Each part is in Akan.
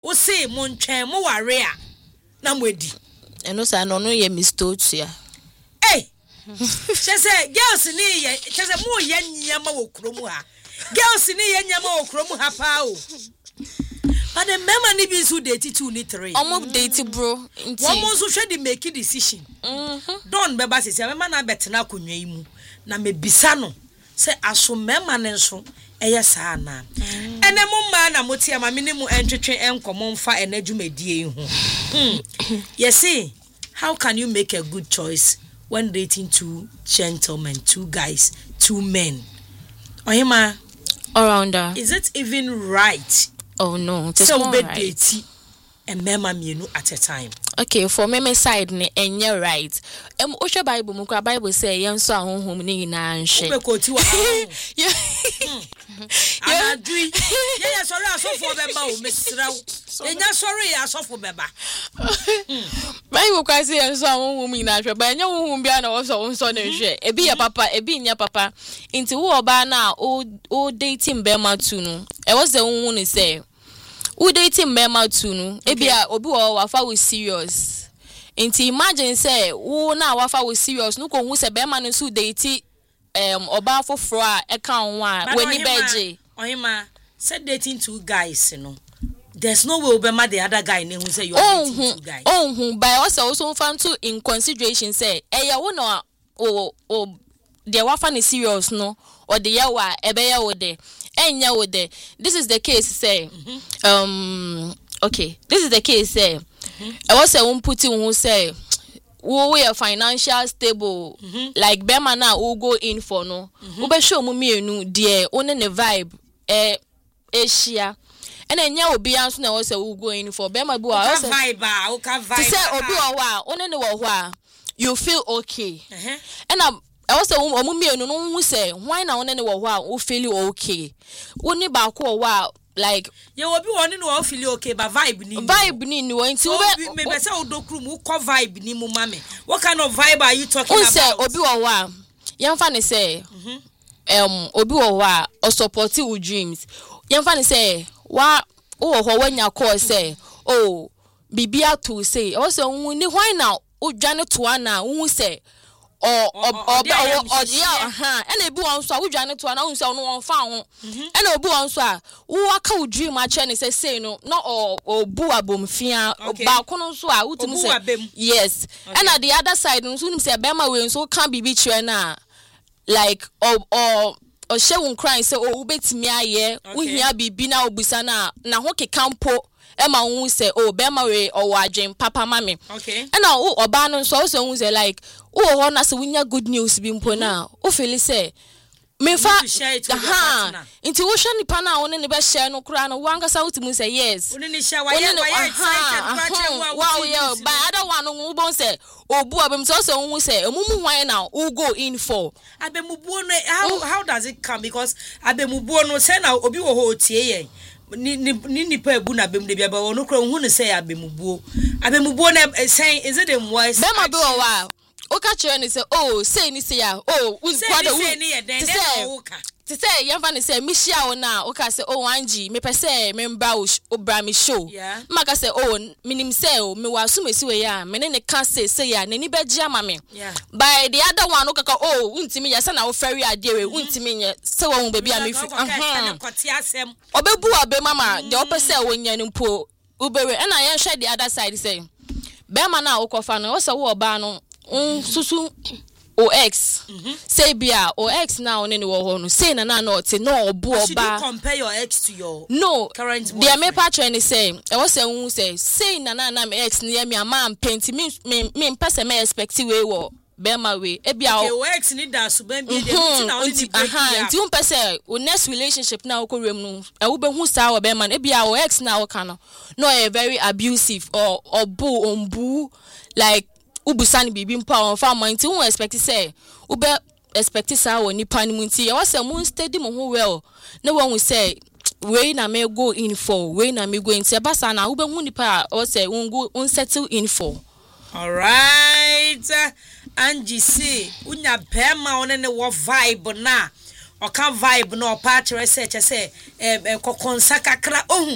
wo say mo ntwen mo ware a na mo edi eno sa no ye mistotua Chese girls ni ye chese mo ye nyama wo kromu ha girls ni ye nyama wo kromu ha pa o but the mema ni bi so date 2 ni 3 omo date bro nti omo so hwe di make decision don beba sese mema na betena konwa yi mu na mebisa no se aso mema ne nso eye saa na ene mo ma na motia ma me ni mu entwetwe enkomo mfa enadwumadie hu you see how can you make a good choice when dating 2 gentlemen, 2 guys, 2 men? Ohima around is it even right? Oh no, it's so not right. Date and mema mienu at a time. Okay, for me side ne enye right. Osha Bible mu kwa Bible say yenso ahonhom ni na nhwe. Ube ko ti wa. Anadui. Ye sorry asofo beba o mesra wo. Enya sorry asofo beba. Bible kwa say yenso ahonhom ni na nhwe, ba enya honhom bia na wo so ne nhwe. Ebi ya papa, ebi nya papa. Inti wo oba na o dating bema tu no. E was the honhom ni say who dating mema too no ebia obi wo wafa we serious nti imagine say wo na wafa we serious no ko hu se bema no so date oba foforo a e kan ho a we ni beje ohima said dating 2 guys no there's no way obema the other guy ne hu say you are dating 2 guys by also fan to in consideration say eya wo no o de wafa ni serious no or the yawa ebe ya wo de enya wo de this is the case say okay this is the case say I was say put who say we are financial stable like bema na who go in for no we be show mu mienu de one ne vibe share and enya obi anso na we say who go in for bema bi wa say vibe say obi o wa one ne wo ho a you feel okay and I was omu mienu no hu say why na one ne wo ho a wo feel okay woni ba ko wa like ye obi woni no wo feel okay but vibe ni wo nti wo me be say odokru mu ko vibe ni mu mame what kind of vibe are you talking about say obi wo wa yemfa ne say obi wo wa o support your dreams yemfa ne say wa wo ho wanya call say oh bibia to say I was ni why na o dwane to ana wo say yeah and ebi won so a wodwane to na won say no won fa ho and obi won so a wo aka wo dream a che ne say no obu abomfia ba kono so a wutumi say yes and at the other side no so nim say bema we so can bibi chere na like or she won cry say wo betimi aye wo hia bibi na obusa na ho kekampo Emma who say, oh, Bema we or Adrian Papa Mammy. Okay. And now, oh, Obanon so also say like, oh, on us win your good news being put now. Oh, Philly say, me fa into ocean pana on in the best share no crown wanga south to say yes. Wow, yeah, but I don't want no one say, oh, Boabim also who say, a mumu why now, who go in for. How does it come? Because I be mubono send out Obi ho tie. Ni pa ebu na bem de bia ba ono kro hu ne say abemubuo na say is it in voice bema be o wa o ka chere ni say oh say ni say ya oh kwada wu to say yamfa ni say mi hia wo na o ka say oh anji me pe say me mbra o bra me show ma ka say oh minim say oh me wa so mesi we ya me ne ka say ya nani be gia ma me by the other one o ka oh untimi ya say na wo ferry ade we untimi nye say wo hu baby am fi obebu abe mama de o pe say wo nya nimpo ubewe and I share the other side say be ma na wo kofa no o say wo ba no susu OX say bia OX now ne wo ho no say na no te no obu oba. Should you compare your ex to your current boyfriend? Dia me patch any say e was say na me ex near me am paint me person me expect we wo bema we e bia o ex ni da so ban bi de na only break ya nti person o next relationship na wo rem no e wo be hu sa wo bema e bia o ex na wo kan no e very abusive or ombu like ubusani bibi mpa on fa mind who expect say ube expect say woni pan mu nti e was say steady mo ho well no one will say we na me go in for we na me go in say basa na ube hu nipa o say un settle in for. All right Angie say unya bema on ne wo vibe na o kan vibe no pa chere say kokonsaka kra ohun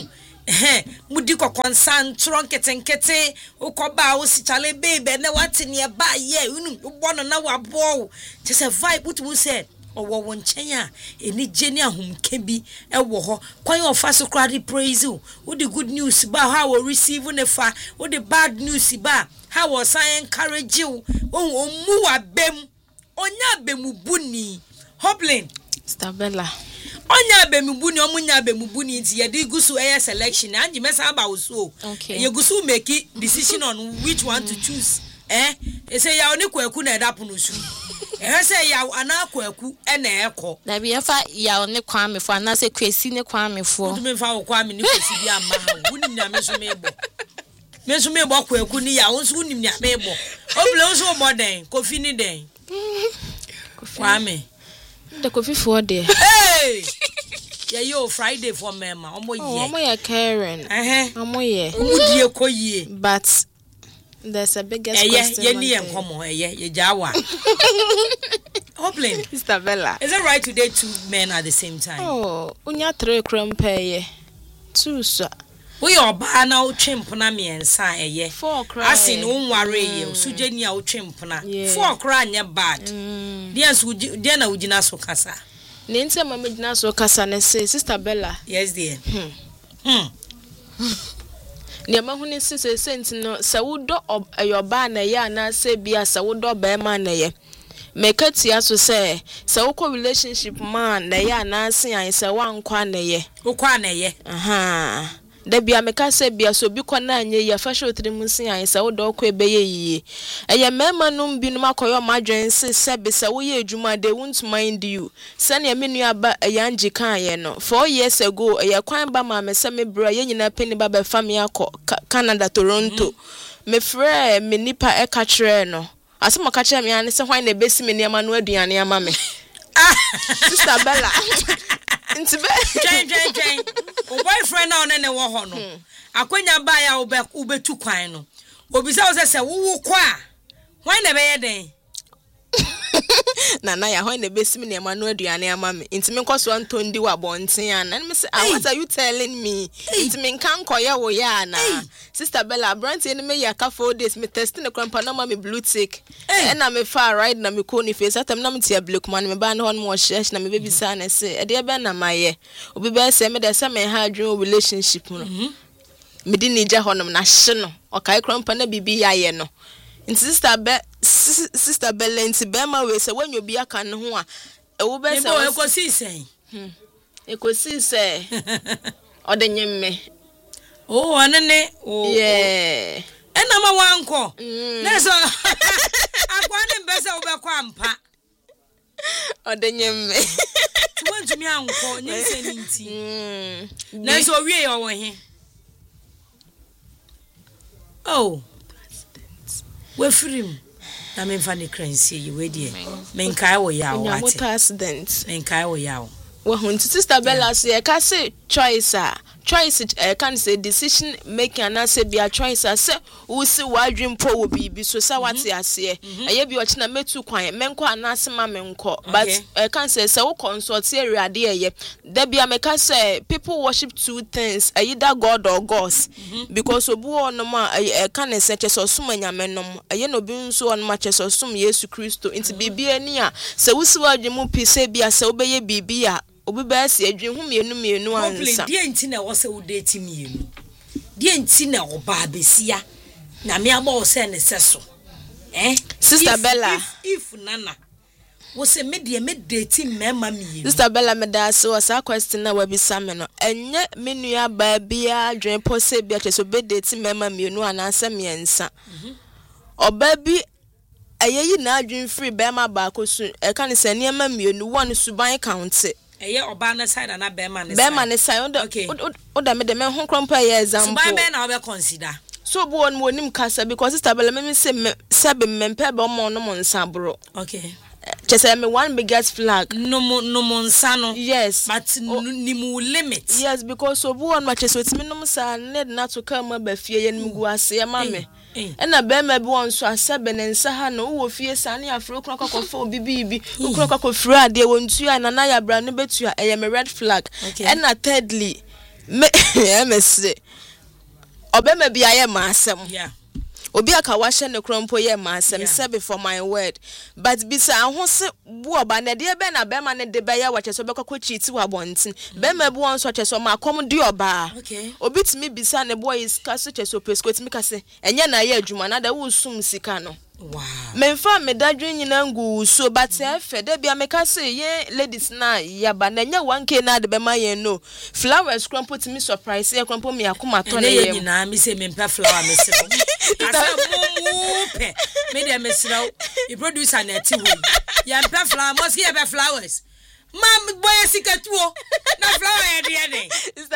mudi kokon tron ketenkete ukoba wo si chale baby na wate ne ba ye unu bo no na wabo te se vibe wutu say owo won chen a eni geni ahumke bi ewo ho kwan of fast crowd praise you the good news ba how we receive ne fa the bad news ba how we say encourage you omu abem onya bemubuni Hoplin Stabella onya bemubuni omunya bemubuni nti ye di gusu air selection anji mesa ba wo so ye gusu make decision on which one to choose e say ya oni kwaku na edapono su e say ya ana kwaku e na ekọ na bi fa ya oni kwamefo ana say kwesi ne kwamefo me fa wo kwame ni kwesi bi amma ha wunim nya me so me bo kwaku ni ya wonso wunim nya me bo obule wonso bo den kofi ni den kwame the coffee for there. Hey! Yeah, yo, Friday for mama. Omo ye Karen. Omo ye. Umudie koye. But there's a biggest question. Yeah, ni enkomo. Yeah, jawa. Hoplin. Sister Bella. Is it right to date two men at the same time? Oh, unya 3 krompe ye. 2 so. We oba na otwempona miensa 4 cry. Asin unware ye, sujeni a otwempona. 4 cry nya bad. Dia na ugina so kasa. Ne nte mama gina so kasa ne say Sister Bella. Yes dear. Ne ma hu ne say sentino sa wudo ayoba na ye na say bia sa wudo ba ma na ye. Meka tia so say sa wukọ relationship man na ye na say an say wankwa na ye. Ukwa na ye. Da bia meka se bia so bi kona anye ya fashion trimusin an se wo do ko ebeye yiye eye mema num bi num akoyo madwen se sebe se wo ye adwuma they won't mind you sane ya menu aba yanji kan ye no 4 years ago eye kwan ba ma me se me bra ye nyina peni ba be family akọ Canada Toronto me frɛ me nipa e ka kire no asema ka kire me an se hwan na besi me niam no aduane ama me Sister Bella Intibe Jane o boyfriend na one ne wo ho no akwanya ba ya ubetu kwan no obisa wo se wo kwa hwan na be ye den na ya hwan na besi me niam no aduane ama me intime nkoso antondi wa bonten ana me say what are you telling me intime nkan koye wo ya na Sister Bella brand ene me ya ka 4 days me test ne krampa na ma me blue tick na me far right na me ko ni face atam na me tia black man me ba na hon mo shesh na me baby sa na say e de be na maye obi be say me de say me ha adwun relationship no me di ni ja honom na hye no o kai krampa na bibi ya ye no Sister Bella nti be ma we say wanyo bi aka ne ho a e wo be say ekosi say o de nyemme oh anene oh yeah ena ma wanko na so akwa ne mbese wo be kwa mpa o de nyemme tuwantumi anko nyense ni nti na so wie yo wo he oh we free na me fa ne crancy yi we die me nkai wo ya wo ate accident me nkai wo ya wo hun Sister Bella say ka say choice can say decision making and say be a choice say wo see wadwin po wo bibi so say what ase aye bi o chi na metu kwan menko anase ma menko but can say wo consult area de eye da bia me ka say people worship 2 things either God or gods because obu on ma can say cheso sum anyamenom aye no bi nso on ma cheso sum Yesu Kristo inti bibi ani a say wo see wadwin mu pi say bia say obeye bibi a obi ba se adwin hu mienu ansa die nti na wo se wo date mienu die nti na oba besia na me aba wo se ne seso Sister Bella if nana wo se me de me date mema mienu Sister Bella me da so asa question na wa bisa me no enye menu aba bia adwin po se bia cheso be date mema mienu anansa miensa oba bi ayeyi na adwin free be ma ba ko su e kan se ne ma mienu one suban count eye oba na side na be man side oda me de me ho krompa ye example suban be na obe consider so bo on wonim kasa because Sister Bella me say sebe mempe be mo no mo nsabro okay chese me one biggest flag no mo nsa no yes but ni mu limit yes because so bo on ma chese otimi no sa need na to come ba fie ye nim gu ase ya ma me na be ma bi won so asebe ne nsa ha no wo fie sa na afro kro kwakofo bibi ukro kwakofro ade wontu ya na ya bra no betu ya me red flag and thirdly Mese obema bia ye ma asem yeah obi aka wa hye ne krompo ye ma asem say before my word but bisa ahose bu oba na de be na be ma ne de be ya wache so be kokko cheat wa bontin be ma bu on so che so ma kom de oba okay obi timi bisa ne boy is ka so che so pesko timi ka se enye na ye adwuma na da wo sum sika no. Wow. Memfa medadwe nyina ngu so but efe de bia meka say ye ladies na yaba na nya 1k na de be ma ye no flowers crumple to me surprise ye crumple me akoma to na ye nyina me say me mpa flower me say asa mumu pe me de me sraw the producer na ti wo ya mpa flower must ye be flowers mam boy sikatuo na flower ye de de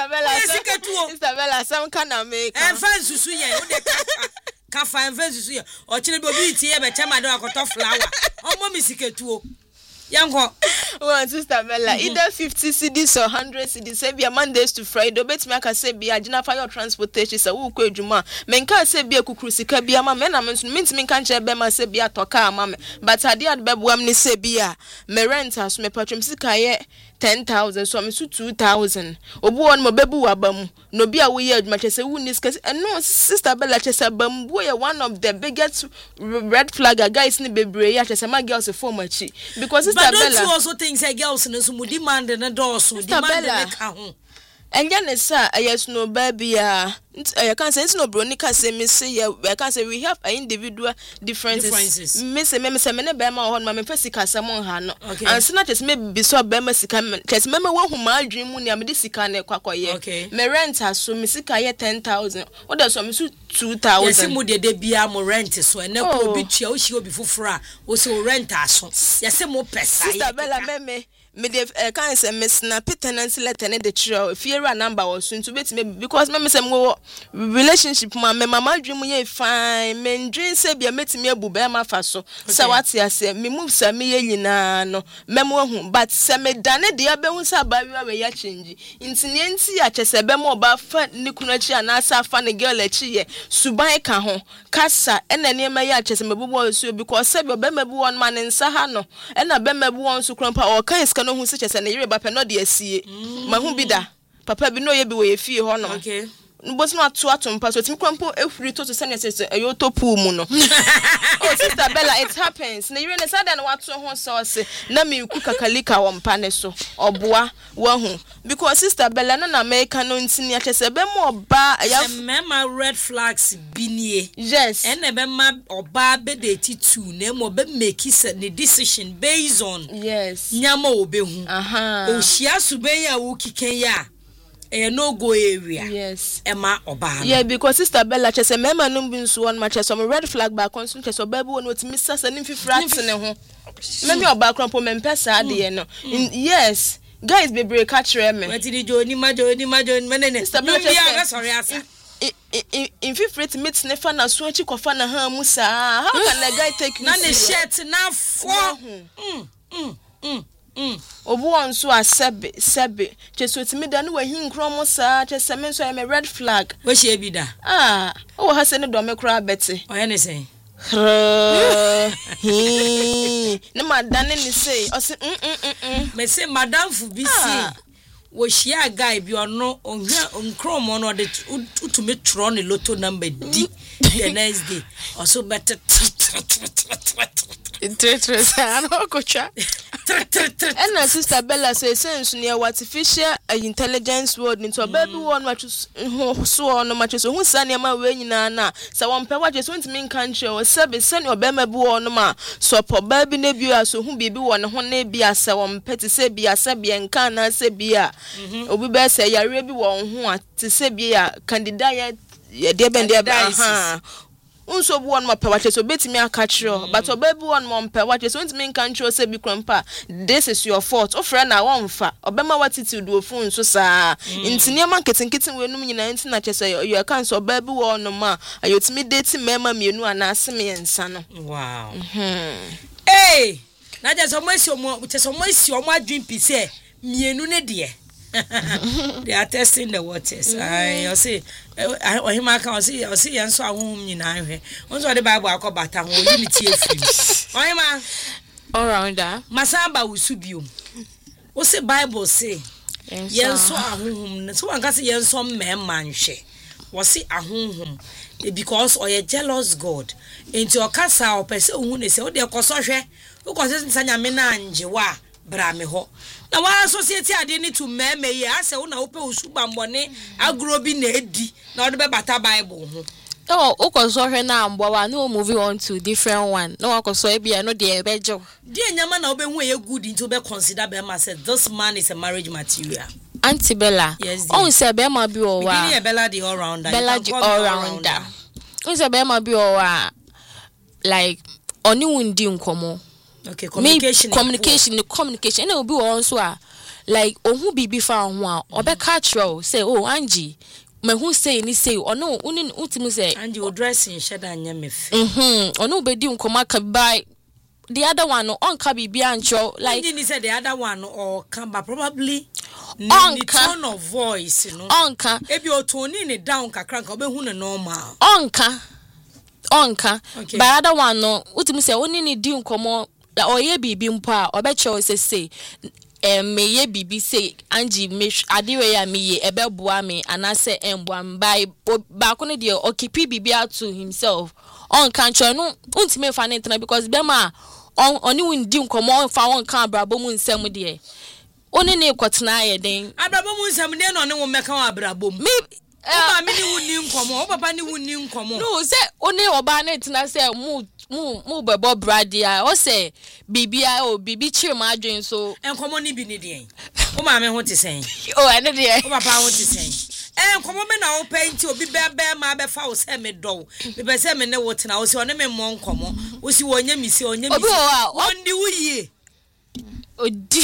Isabella some kana make en fan susu ye wo de ka fan susu ye o chire be obi tie be chama de akoto flower omo mi sikatuo yanko well sister Bella either 50 cedis or 100 cedis say be Mondays to Friday obet me aka say be agina for your transportation say wo kwa adwuma me nka say be akukuru sika bia ma me na me ntimi nka nche be ma say be atoka ama me but ade ade be boam ni say be a me rent as me patwem sika ye 10,000 so me so 2,000 obu won mo bebu abam no bia wo ye adwuma che say wo ni sika no sister Bella che say bam bo ye one of the biggest red flag guys ni bebre ya che say my girls form achi because sister but Bella don't you also think say girls no so demand na doors demand na ka ho enja ne sa yes no baby ya can say no bro ni ka say me say ya can say we have individual differences me say me ne be ma ho ma me fasika samon ha no and so not just me be so be ma sika just me wo hu ma adwin mu ni am de sika na kwakoye me rent so me sika ye 10,000 o da so me so 2,000 yes mu de bia mo rent so na ko bi tua o hie obi foforo o se o rent aso yes mo pesa sister Bella me de can say me snap tenancy letter ne de trio fiera number was soon to bet me because me say mo relationship ma me mama dwem ye fine me ndwen say bia metimi abu be ma fa so say what ya say me move say me ye nyina no me mo hu but say me dane de abehu say ba we ya change intine nti ya chese be mo ba fa ni kunu achi ana sa fa ne girl achi ye suban ka ho kasa ena ne ma ya chese me bubo so because say be ma bu won man nsa ha no ena be ma bu won so krampa o kan iska no hu se chese ne yire ba pe no de asie ma hu bi da papa bi no ye bi wo ye fie ho no okay but no ato mpa so timi kwampo efuri to send say ayo to pool mu no oh sister Bella it happens na yire ne sada na wato ho sauce na me ku kakalika wo mpa ne so oboa wa hu because sister Bella na America no ntini a chese be mo oba ya mema red flags binie yes and be ma oba be de titu na mo be make the decision based on yes nyama obehu o hia suben ya wo kiken ya no go area yes Emma Oba yeah because sister Bella chese mema no bi nso on ma chese some red flag ba konso chese oba bi won otimi sasa ni fifrat ne ho memi oba krampo mempesa de no yes guys be break catch me wetin joni majo menene sister Bella chese sorry asa in fifrat meet ne fa na so achi kofa na ha mu sa how can the guy take na ne shirt na fo obu on so asebe cheso timi da no wahin krom sa chese me so am red flag we she bi da o ha se ne do me kra beti o ye ne sen ne madane ni say o se me say madam fu bi say wo shia guy bi ono onhia onkrom ono de utumi tro ne lotto number d the next day also better and sister Bella say sense near artificial intelligence world into baby one much so no much so who sani ma we nyina na say won pe wa je so ntimi country o sabe sani obema bi won ma so po baby na bi aso hu bi won ho na bi asa won pe ti se bi asa bi enka na se bi a obi be say yare bi won ho a ti se bi a candidate ya de ben de ba unso bu won ma pe wache so betimi akachiro but obabu won mo pe wache so ntimi nkanchiro se bi krampa this is your fault o frɛ na wonfa obema watitude ofu nso saa ntini ma nketenkete wenum nyina nti na chese you can so obabu won ma ayotimi date mema mienu ana asem yensa no wow eh na je so mo esi omo adwin pise mienu ne de they are testing the waters. I say, oh, him I can see, and so I won't mean I hear. Once the Bible I call Batan, unity of free. Oh, man, all rounder, Masamba will sub you. What's the Bible say? yenso ahonhom so anka say yenso mema nhwe wo say ahonhom because oye jealous god enti okasa opese ohu ne se wo de kosohwe wo kose nsanyame na anjewa bra me ho na wa society ade ni to mema ye ase wo na wo pe usubambone agro bi na edi na wo de bata bible ho oh okosohwe na ambowa no moving on to different one no okoso e bia no de ebejo de nyama na obehu ye good into be consider be ma say this man is a marriage material. Auntie Bella, yes, on say be ma bi o wa Bella the all rounder. Bella the all rounder. On say be ma bi o wa like oni wundi nkomo. Okay, communication na obi wo so a like ohun bibi fa ho a obeka kiro say oh Angie me hu say ni say ono uni utimu say Angie o dressing sheda anya me fe. Ono be di nkoma ka by the other one no on ka bibi ancho like Angie ni say the other one or can but probably the tone of voice you know onka ebi o tone ni down kakra nka obehu ne normal onka okay. By other one no utimu say oni ni di nkomo la oye bibi mpo a obeche say me ye bibi say Angie me adiwe ya me ye ebeboa me anase emboa mbai ba ko ne de okipi bibi to himself on kancho no untime fa ne tena because bema oni wundi nkomo fa won kan abrabo mu nsem de oni ne kwotena ye den abrabo mu nsem de no ne wo meka wa abrabo mu o ma me ni wuni nkomo o papa ni wuni nkomo no say oni oba na tena say mu bebo bradia o say bibia o bibi chire ma adwen so enkomo ni bi ni de o ma me ho te sen o ene de o papa ho te sen enkomo me na o penti obi bebe ma be fa o say me do me be say me ne wo tena o say one me mo nkomo o si wonya misi onya misi ondi wuye odi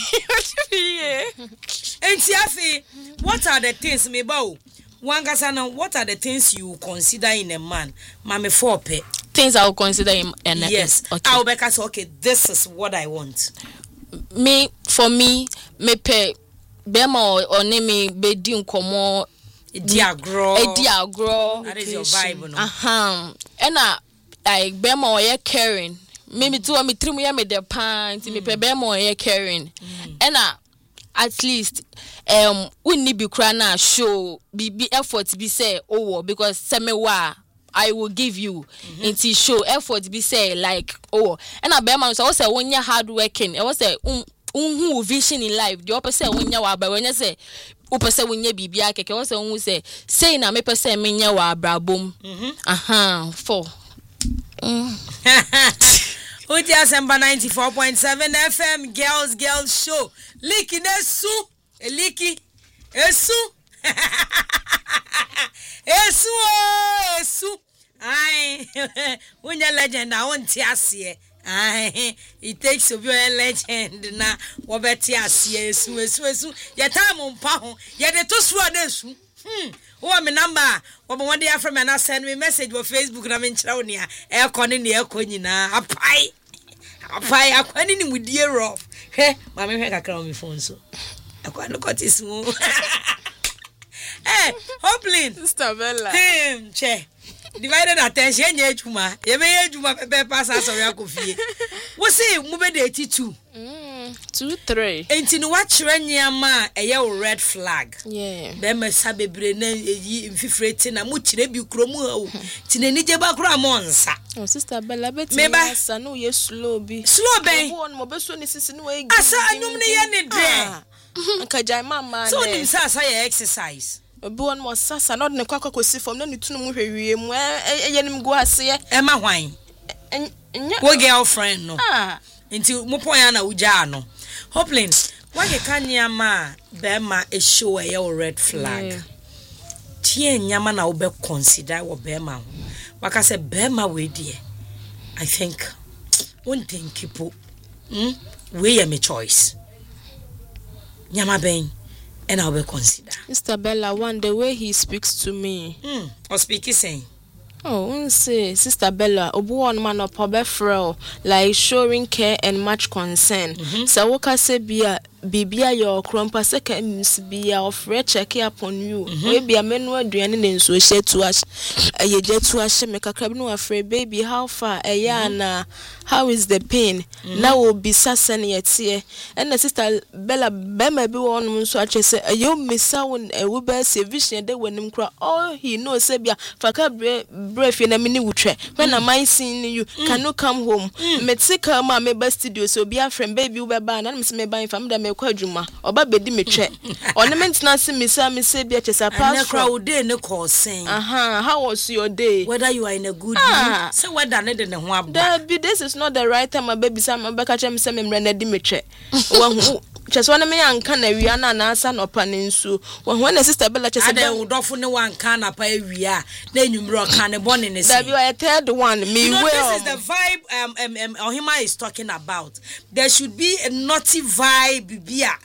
enti afi what are the things me ba Wangasana, what are the things you consider in a man? Mame fope. Things I will consider in a man. Yes. Okay. I will be say, okay, this is what I want. For me, me pe bema or name be di nkomo diagro. That is your vibe, no? Ena like bema or ye caring. Maybe two me 3 years me the pants. Me pe bema or ye caring. Ena at least we need be cry na show be effort be say oh because say me wa I will give you into show effort be say like oh and a bear man so say when you hard working e was say who vision in life the opposite say when you wa ba when you say opposite when you bibia keke was say na me person me nya wa brabom for Uti Asemba 94.7 FM girls show. Liki nesu. Liki. Esu. Esu. Aye. Unya legend na wonti asiye. Aye. It takes to be a legend na wobeti asiye esu. Ye time mpa ho. Ye de to so na esu. Who me number? What one day from and I send me message on Facebook na me nchira oni a e ko ne e ko nyina apai akwani ni mudie rough he ma me hwe kakra on me phone so akwani got is mu Hoplin Sister Bella che divided attention ye ejuma ye be ejuma pepe pass asori akofie wo say mu be de 82 2-3 enti no wa kire nyama eye red flag be me sabebre na yi mfifreti na mu kire bi kro mu hawo tinani je ba kro amonsa Sister Bella beti asa no ye slow ben mo be so ni sisi no e asa anyum ne ye ne de nka jai mama so nim sa ye exercise obi won mo sasa no de kwakwa kosi fom na ni tunu mu hwewie mu eyenim go ase e ma hwan wo girlfriend no nti mo poya na uja no Hoplin wage kanyama be ma e show e red flag tie nyama na wo be consider wo be ma waka say be ma we die I think one thing people we am a choice nyama ben and I will consider Mr. Bella one the way he speaks to me or speaking saying say Sister Bella obuon man up obefrel like showing care and much concern so woka say bia bibia your krompa seconds be our free check upon you. Maybe a man were doing in so share to us. A ye jet to us, make a crab no afraid, baby. How far? A yana. How is the pain? Now will be sassany yet here. And the sister Bella Bema be one so I say, a young miss sound a wubber say vision they when him cry. Oh, he knows Sabia for breath in a minute would try. When am I seeing you? Can you come home? Metzika, my best studio, so be a friend, baby, uber ban, and Miss May from the Quadruma, or Baby Dimitri. Ornaments not see me, say, be a pass crowd day, no call saying, how was your day? Whether you are in a good mood, so what done it in a while. This is not the right time, my baby, some back at him, some Rene Dimitri. Just one of me and Canariana and San or Paninsu. When a sister Bella just said, I would often no one can up we are. Then you broke can a bonnet. That you are a third one. Me well. This is the vibe Ohima is talking about. There should be a naughty vibe.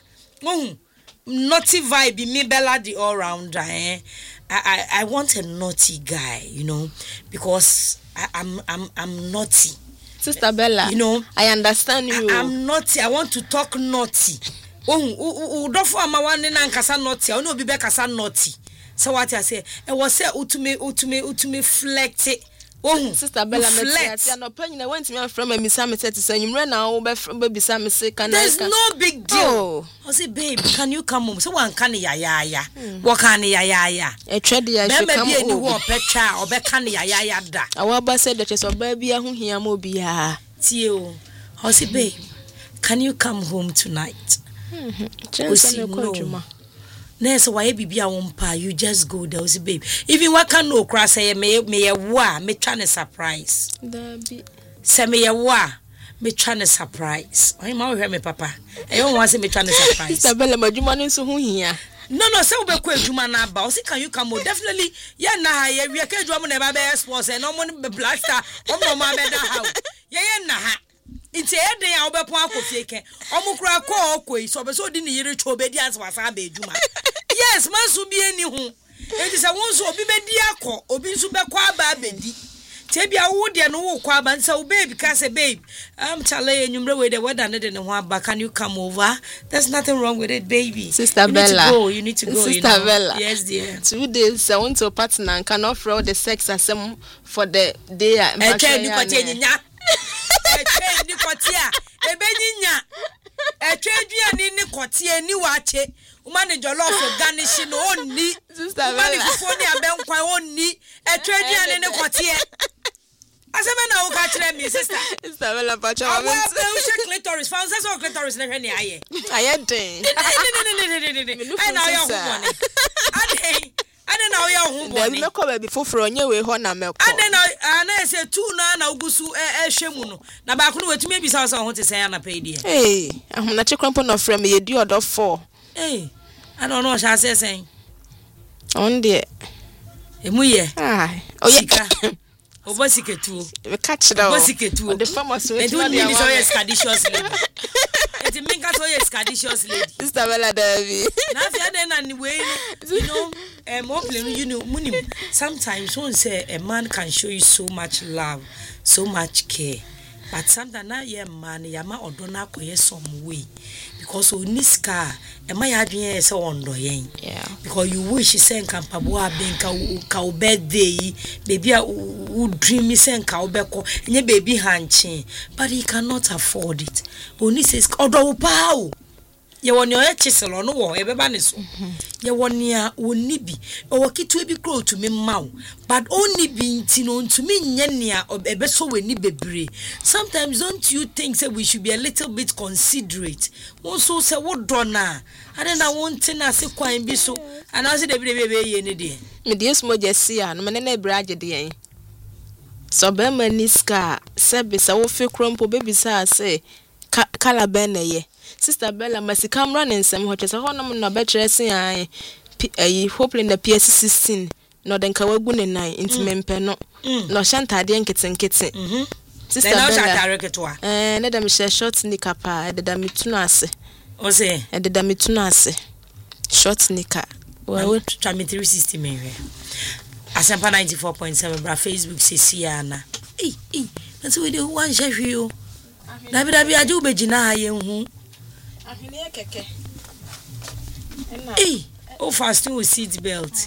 Naughty vibe. Me Bella the all rounder. I want a naughty guy, you know, because I'm naughty. Sister Bella, you know, I understand you. I'm naughty. I want to talk naughty. Don't for my one and kasa naughty. I know be kasa naughty. So what I say? I was say utume flex it. Sister Bella, flex. I went to me from a Miss Sammy said to say you ran now baby Sammy say can there's no big deal. I say babe, can you come home? So one can ya. What can ya? A trade I should come home. Petra or Becan ya da. Our boss said that is a baby who here mobia. Tio. I say babe, can you come home tonight? No. Nurse, why be a wompa? You just go there, babe. Even what can no cross say me a wa me trying to surprise. Say me a wa me trying to surprise. I'm out here, me papa. I don't want to me trying to surprise. Isabella, my woman is who here. No, so be quick to man about. Can you come? Definitely, yeah, nah, yeah, we are going to never be sports and no one be blaster. Oh, my better house. Yeah, nah. It's a day I'll be poor fake. Omukra ko so be so didn't hear it obedience was a beduma. Yes, man so be any who. It is a one so be mediaco, obi super qua baby. Tebia wood and no quaban so baby, because a babe. I'm telling you, way the weather and one back. Can you come over? There's nothing wrong with it, baby. Sister Bella, you need to go. Sister Bella, yes, dear. 2 days I want to partner and can offer all the sex as some for the day. I tell you, ni kwatia ebenyinya etwedua ni kwatia ni wache umane jollof garnish no onni umane fufoni abenkwan onni etwedua ni kwatia asema na uka kire mi sister Bella pacha wa we clitoris found sense of clitoris na hwe aye den I na yo hubone ade I don't know your home. There's no cover before for on your way home. I don't know. I say 2 na ugusu shemuno. Na ba kunu wetumi bi sa so ho te say na pay die. Hey, I'm not crampon of frame ye do order 4. Hey, I don't know what I say saying. On there. Emu ye. Ah. Oh yeah. Obasike tu. We catch it out. Obasike tu. The farmer so it will be so expeditious lady. It mean so expeditious lady. Sister Bella Davy. Na fia den na way, you know, you know, sometimes one say a man can show you so much love, so much care. But sometimes na ye man yama odona koye some way because oniska e ma ya adwen se ondo yen. Yeah. Because you wish say nkampa bo abenka ka birthday baby a dream say nka obeko nye baby hanchi but he cannot afford it. Oni says odo pa o ye woni oye chiselo no wo e beba ne so ye woni a oni bi o wakitu bi grow to me maw but oni bi ntino ntumi nye ne a ebeso weni bebre. Sometimes don't you think say we should be a little bit considerate won so say wo do na ade na won tina se kwan bi so ana se de be ye ne de me de smo jesi a no me na brage de yen so be maniska se be sa wo fe krompo baby sa say kala be na ye. Sister Bella must come running some hotels. Honor no better say I hope in the PS16 no then kawagun 9 into mempeno no shanta de nketen. Sister Bella let them share short nika pa de damitunu ase o say de damitunu ase short nika well try me 360 me Asempa 94.7 bra Facebook sesiana na so we dey one share you dabi aju begina ha ye hu Hey, oh fasting with seat belt.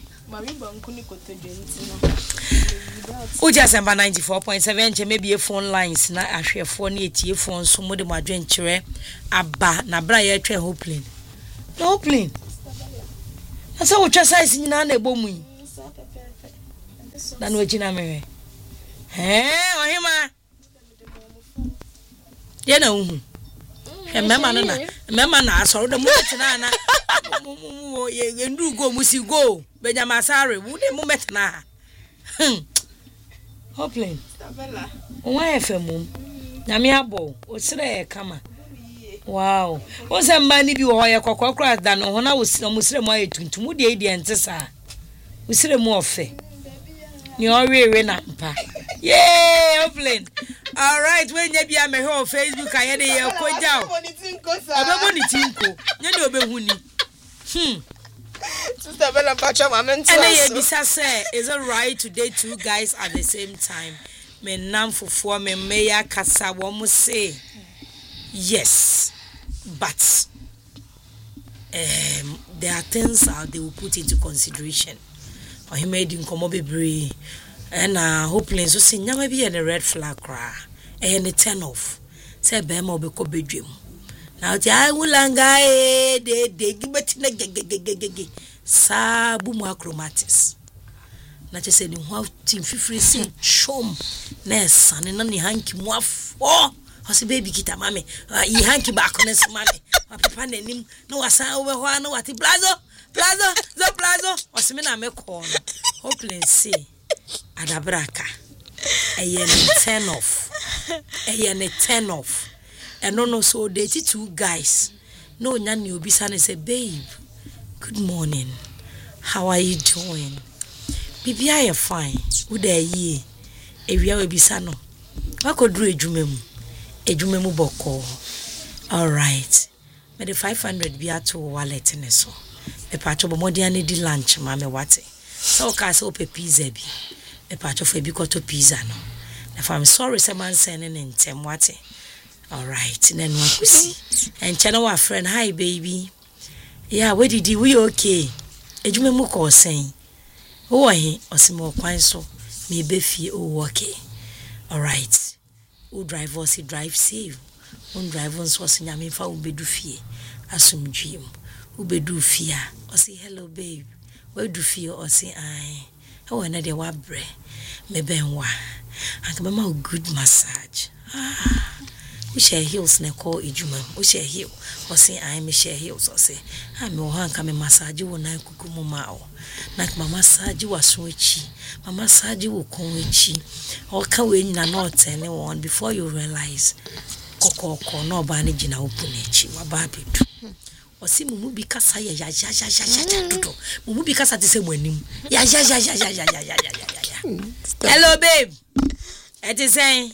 Uja Semba 94.7 maybe a phone lines na ahwe phone etie phone so mo de mo adwenkyere aba na bra ye twa hopelin. No plane. Asa wo twa size nyina na ebomu yi. Na no agina me. Ohima. Ye na uhu. Mema na asoro de mo tena na ye ndu go musi go Benjamin Sare wo de mo metena. Hopelin. Stabella. Why FM? Nyame abo, o sire kama. Wow. O se mani bi wo ye kokokra da no ho na wo sire mo ayetuntum wo de ente sa. Wo sire mo ofe. Ni owewe na mpa. Yeah, Hopelin. All right, when you be a me on Facebook I dey ye koja. Obebo ni tinko. Nya de obehu ni. Sister Bella Pacha Mamen. And bisa say, is it right to date two guys at the same time? Me nam for me meya kasa wo mo say. Yes. But there are things they will put into consideration. Or he made in komo bebre and Hopelin so say nyama bi a red flag cra. And a turn off. Say be ma obeko bedwem. Now I will langa de gibetina gegegegege sa bu mu acromatics na che se ni ho team fifiri sin chom na sane na ni hanki mu afo o se baby kita mame yi hanki ba ko na se mame papa na nim na wasa wo be ho na wati plazo o se me na me ko Hopelin say adabraka eye ne turn off and no so they two guys no nyani obisa ne say babe good morning, how are you doing? Bibi I am fine. Would I ye? Ewia we bisa no. Wakodru ejumemu boko. All right. Me the 500 bi ato wallet ne so. Me pacho bo modi ani di lunch ma me wate. So ka se ope pizza bi. Me pacho fo bi koto pizza no. If I'm sorry say man send in ntem wate. All right. Then wakusi. And channel our friend, hi baby. Yeah, where did we okay? Ejumemu ko sen. Oh he osimo kwan so me be fie oh okay. All right. Who drive us he drive safe. Who drive us was nyame fa ubedu fie. Asumdwiem. Ubedu fie. O say hello babe. Where do fie o say ai. Oh na de wa bre. Me benwa. Anka mama good massage. We share heels na call ejumam. We share heel. O say I me share heels o say. I me o hanka me massage wo na kuku mu ma o. Na mama massage wa so echi. Mama massage wo kon echi. O ka we nyina na otene won before you realize kokoko na oba na gina open echi wa ba bedu. O si mumu bi kasa ya dodo. Mumu bi kasa te se mu anim. Ya. Hello babe. It is saying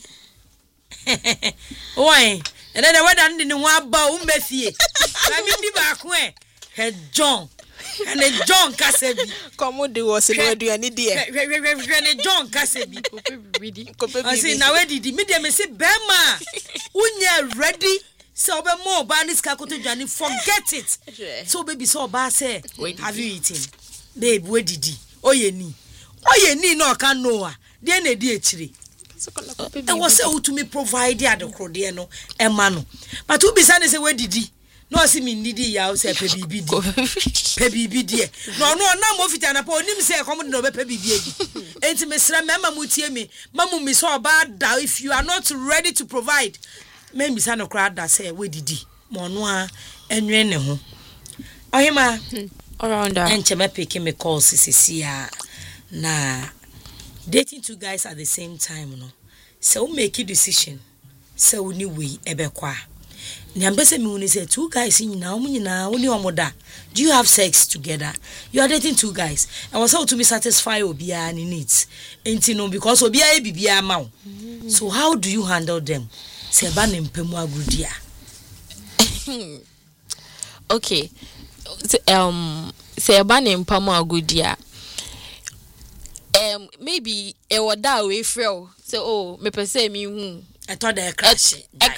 Why? And then the weather didn't want bow Mefie. I mean, be back where head John and a John Cassabi. Commode was a do any dear. John Cassabi. I say, now, where did the medium say, Bema? When you're ready, so be more bandits Kakoto Johnny, forget it. So, baby, so Basse, have you eaten? Babe, where did he? Oh, ye need no can know. Then a dear tree. And was so to me provide the crode no emano. But who be say where did he? No see me needy ya say pebi dear. No more fit and upon him say come no pebi. Ain't me sra mama mutie me. Mamu me so bad da if you are not ready to provide. Maybe son of crowd that say where did he? Monwa enwe ne ho. Ohima around that. And cheme peke me call sisia na dating two guys at the same time, no. So make a decision. So ni we ebekwa. Ni ambese me when say two guys in now, only one moda. Do you have sex together? You are dating two guys. I was how to be satisfied obia ni needs. Ain't no because obia e bibia ma. So how do you handle them? Say ba ne mpemu agudia. Okay. Say ba ne mpemu agudia. Maybe a wada we feel so me per se me I thought they crash.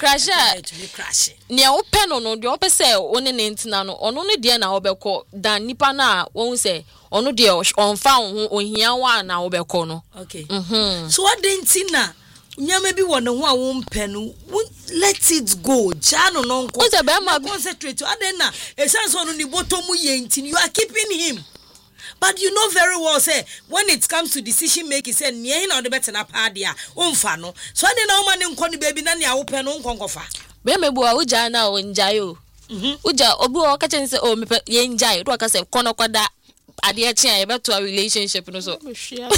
Near open no, the opposite say on an intinano, on only dear now obeko, than Nipana won't say, on no dear on found on here one now obekono. Okay. So what didn't see now? Maybe one won't pen, let it go. Jano non concentrate to Adena. A sense on the bottom you are keeping him. But you know very well, say, when it comes to decision making, say, near on the better na padia, umfano. So I didn't know man in Conny baby, none ya open on Congofa. Bemebua, Uja now in Jayo. Uja, Obu, catching say, oh, me yen jay, what I say, Conocoda, Adia Chia, about to a relationship, and so. Uja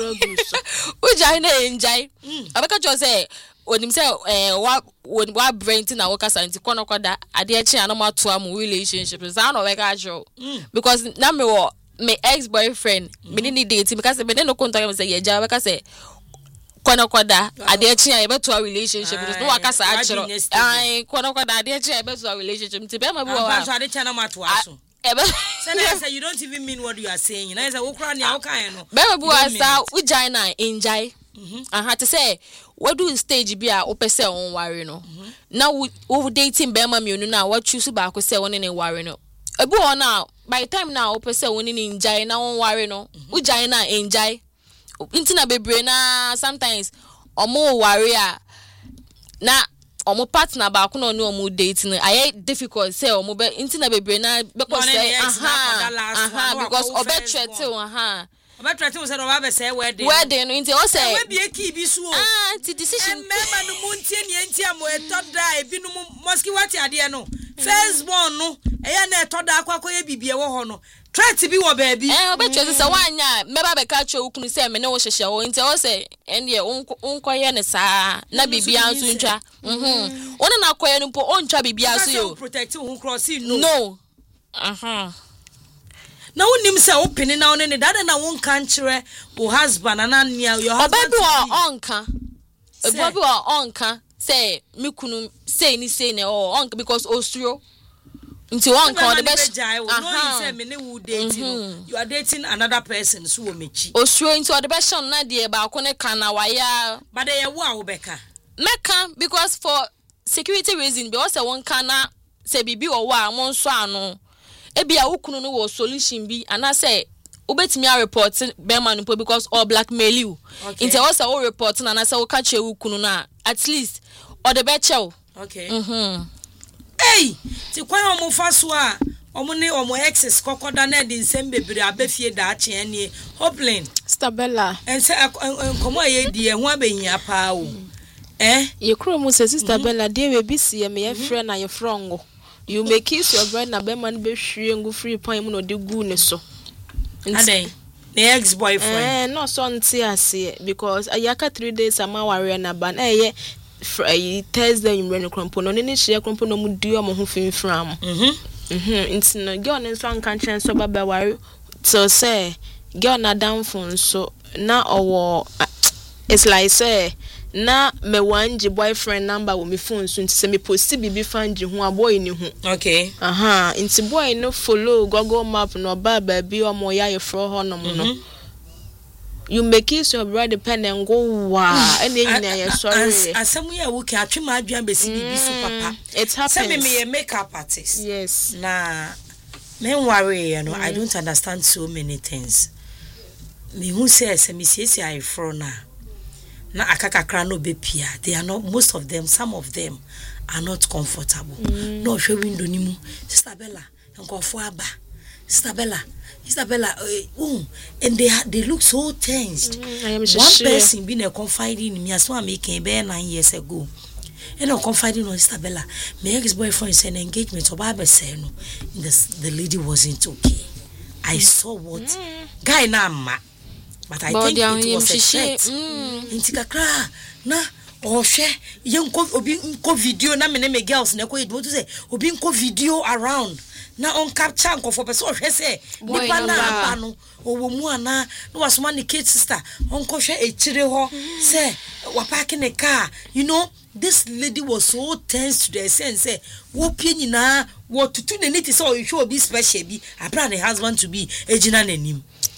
in Jay. I catch say, when himself, what brain to our casa and Conocoda, Adia Chia, no more to a relationship, is I know like I show. Because number one. My ex-boyfriend, me didn't date him because me no contact him say yeah, Java because kwana kwada ade chia ebe to a relationship no waka sa achiro ai kwana kwada ade chia ebe to a relationship nti be ma bi wa so ade chia na mato aso ebe say you don't even mean what you are saying you know say wo kra ne a wo kan no be ma bi wa sa ujai na enjai aha to say what do stage bi a opese on worry no na wo dating be ma me no na what choose ba ko say won ne worry no ebu ona by the time now opese won ne enjai na won worry no ujai na enjai intina bebre na sometimes omo worry na omo partner ba ko no omo date no aye difficult say omo be intina bebre na because say because obetwete obetwete say no ba say wedding no inti o say we be ki bi so ti decision member no muntie ne entia mo etoda ebi no moski wati ade no first born no eya na etoda akwakoye bibie wo ho no try to be wo baby obetwete say wanya meba be ka twa ukunu say me ne wo hyehye wo inti o say ene unkoye ne saa na bibia anso ntwa wona na koye no po ontwa bibia so yo protect who cross no na wonim say open na one ne dada na won kan kire wo husband na nia your husband obabi wa onka say mikunu say ni say ne onka because osuro nti onka o the best no say me ne wo dating you are dating another person so wo mechi osuro nti o the best na de ba ko ne kan na waya but dey wo a wo beka meka because for security reason because say won kan na say bibi wo wa mo nso ano ebia ukunu no wo solution bi ana say obetimi a report be man no because all blackmail you inte also all report na na say wo ka che ukunu na at least or the better okay hey ti kwan omo fa so a omo ne omo excess kokoda na de nsem bebre abafie da ache anie hopelin Stabella ense komo ye die ho abehia pa o ye kro mu se sister Bella de we bi sie me ye frɛ na ye frongo you make kiss your brother na be man be hwie ngu free pan mu no de gu ne so adai the ex-boyfriend no so nti ase because ayaka 3 days ama ware na ban ye Thursday you run krompo no ne hye krompo no mu di o mo ho finfram nti no girl ne so anka chen so baba ware so say girl na down phone so na owo it's like say na me wanji boyfriend number wo me phone so nti se me post bibi fanji ho aboy ni ho okay nti boy no follow Google map no baba bi o mo ya ye fro ho no no you make it your brother pen and go wa ene nyina ye sorry asemu ya wo ka atwe ma adwan besi bibi so papa it happens say me makeup artist yes na me worry you know I don't understand so many things me who say me see I fro na akakakra no be pia they are not most of them some of them are not comfortable no hwe window ni mu sister Bella nkofo aba sister Bella and they look so tensed one person been a confiding in me as one making be 9 years ago and confiding on sister Bella my ex-boyfriend said an engagement so baba say no the lady wasn't okay I saw what guy na ma but I think it was a threat. Intikakra na ohwe yenko obi nko video na me girls na ko yedo to say obi nko video around na on capture nko for person ohwe say nipa na aba no owo mu ana no wasoma ne kid sister onko hwe echire ho say wa park in a car you know this lady was so tense to the sense say wo pie nyina wo tutu ne niti say ohwe obi special bi abra ne husband to be ejina nanim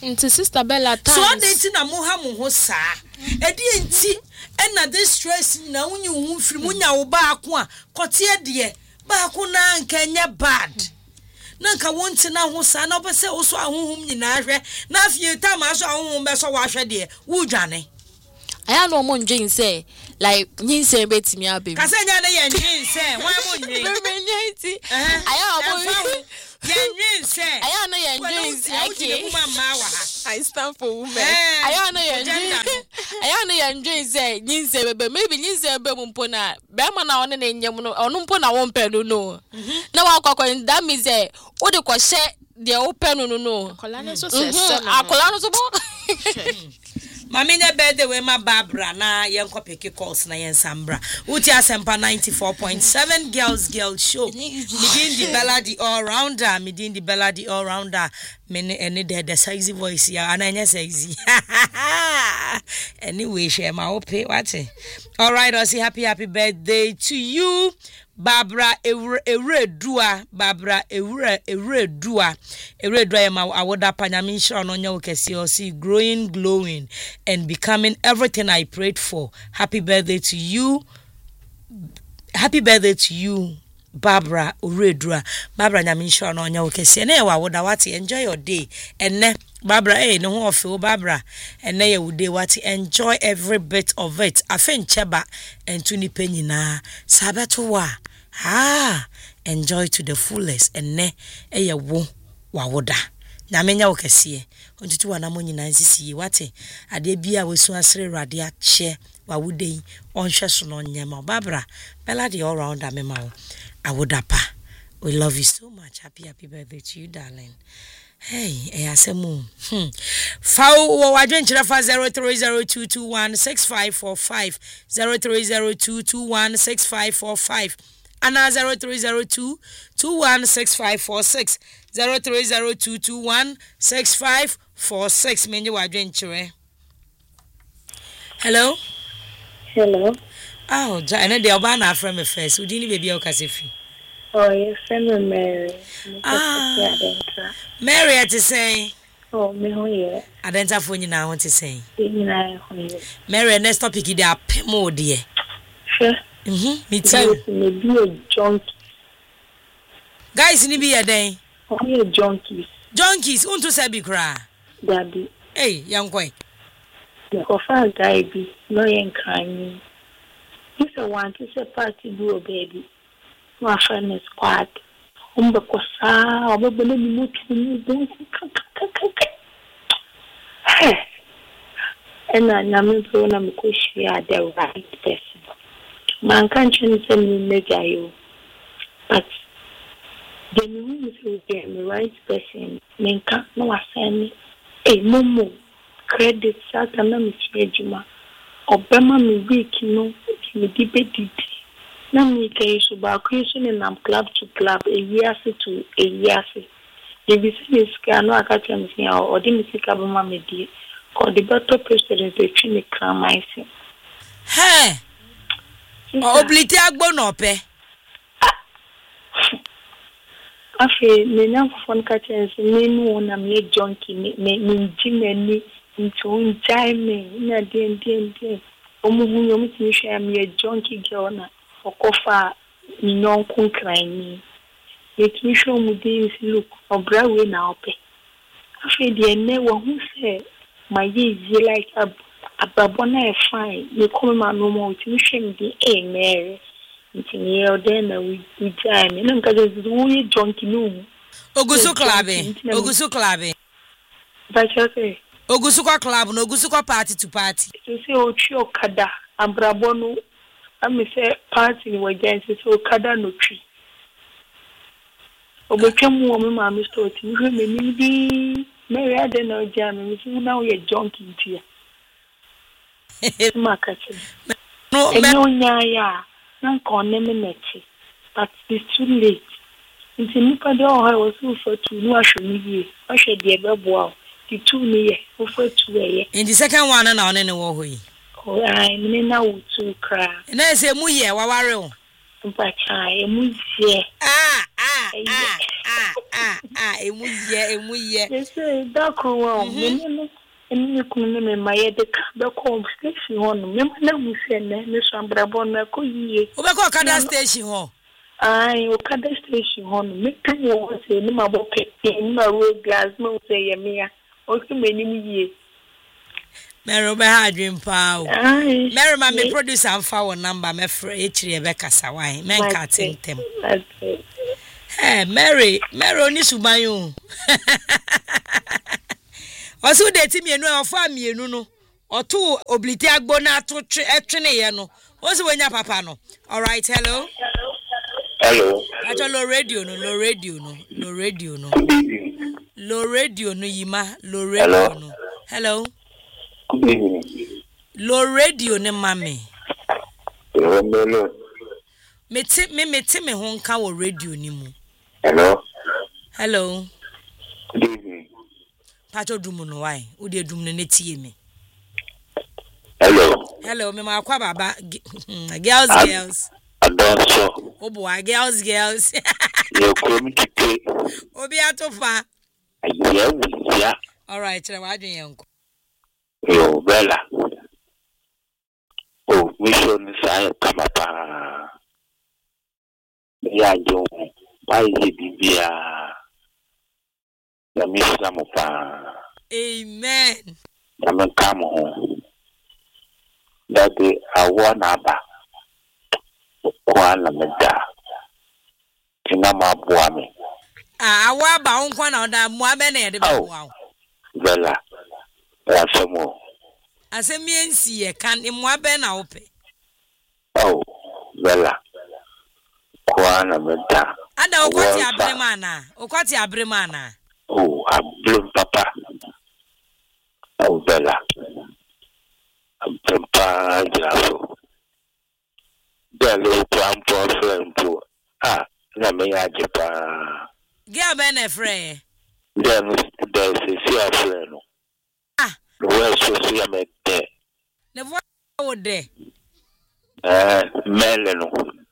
Into Sister Bella times. So they tin na mo ha mo ho saa. E di enti na this stress na wunyi hu firi munya wo ba ako a kote de ba ako na nka nya bad. Na nka wonti na ho saa na obese wo so ahohum nyina hwe na afie ta ma so ahohum be so wa hwe de wo dwane. Aya no mo ndwen say like nyinse betimi abebi. Ka se nya na ye ndwen say wan mo ndwen. Bebenyeti. Aya obo Yenyin say. Aya no ye ndwen okay. I stand for women. Aya no ye ndwen. Aya no ye ndwen say nyinse bebe maybe nyinse be mo mpo na be ma na one na enyem no ono mpo na wo mpelu no. Na wa kwakọ that means say wo de ko hye de wo penu no. Akola no so say akola no so bo. Mami nya birthday we ma Barbara na yenko peke calls na yensambra. Uti asempa 94.7 girls show. Midin the Bella the all rounder, midin the Bella the all rounder. Many any the sexy voice ya ananya sexy. Anyway, share my ope what? All right, I say happy birthday to you. Barbara Eredua Barbara Eredua ma awoda panyami sure no nya okesi o see growing glowing and becoming everything I prayed for. Happy birthday to you Barbara Eredua. Barbara nyami sure no nya okesi na ya awoda what enjoy your day and Barbara no ho ofo Barbara and na you dey what enjoy every bit of it afen cheba entu ni penyina sabeto wa enjoy to the fullest and ne eye wo wawoda na menya wo kese ontutu wana mo nyina nsisi wate ade bia wesu asere rade ache wawudei onhwe so no nyema Barbara Bella the all round amema wo awoda pa. We love you so much. Happy birthday to you, darling. Hey, asemu. Fau wadwenchira fa 0302216545 0302216545 ana 0302216546 0302216546 menye wadwenchire. Hello. Oh, Jana de oba na afra me first. Udini baby o kasefi. Oh, yes, I'm Mary. Mary at say. Oh, me ho ye. Adenta for you now want to say. Mary, next topic is a more dear. Sure. Me too. Maybe a junkie. Guys, ni be a day. Only a junkies. Junkies, unto sabi cry. Daddy. Hey, young boy. The offer guy be no young crying. If I want to say party do baby. My friend is quiet. Umbekosa, obebele ni mutu ni don. And na me so na me ko share the right person. Man can't change me mega you. But the new is the right person. Men can't no assign momo credit sata na me chejuma. Obema me week no me dibedi. Na me kai so ba question in club to club a year to a year. The business can no akata me sia or the musica ba ma me die. Ko the better president the twi me kran mai se. Hey. Obliti agbo no pe. Afi me na fon ka chance me no na me junkie me njimani into enjoyment na den omuhu yo mti hwe me junkie girl na okofa ni nonku krani yet me show mu dey look obra we na ope afi de ne wo hu se my is like ababona e fine me come ma no mo ti hwe me dey Mary nti o den na we jam me nka just we junkie no Ogusu club but okay Ogusu club no Ogusu party to party so say o chi okada abrabo no ami say party ni wajan say okada no twi obetwam wo me ma me store ti me me di Mary ade na jam me say na we junkie ntia market no nya ya na kon ne me nechi but it's too late nti nipa de o ha wo so for tu no ahwemi die ahwe de beboa the two me o for tu ye in the second one na one ne wo hoyi oh I me na wo tu kra na say mu ye waware o mpacha e mu ye emu ye. Yes, that cool. Me kunu me maye de ka be ko station ho no. Me na mu se ne so ambrabo na ko yie. Wo be ko Okada station ho. Ai, Okada station ho no. Me kan wo se ni ma bo pe, ni ma road gas mo se ye me ya. O se me ni mu yie. Mero be ha adwin pa o. Mero ma me producer amfa wo number me frɛ e kire be kasa wan. Men ka tentem. Mary ni suban o. Osu de ti mienu e ofa mienu no. Otu obliti agbo na to etwene ye no. Osu wenya papa no. All right, hello. Hello. Acho low radio no. Low radio no yima. Low radio no. Hello. Good evening. Low radio ne mame. Hello. Me ho nka wo radio ni mu. Hello. Good evening. Pacho dumu no why? Wo de dum ne tie me. Hello, me ma kwa baba girls. Adonso. Oh boy, girls. You come to pay. Obi atofa. Yeah. All right, chere wa dwen yanko. Yo, Bella. Oh, mission sai kama pa. Ya jo. Bai bibia. Ya misa mo pa. Amen. Ya men kamo. Dati awana ba. Kwa na meda. Tina mabua me. Awa ba onkwa na oda muabe na yede be bua. Bella. Ya somo. Asemiensi ye kan muabe na ope. Oh, Bella. Kwa na meda. Ada okwati abremana. Oh, abrem papa. Oh, Bella. Abrem pa jafo. Bella pampo friend. Na me ya jepa. Girl be na frɛ. Then there's a friend. Where so see me there. Ne vo wo de. Meleno.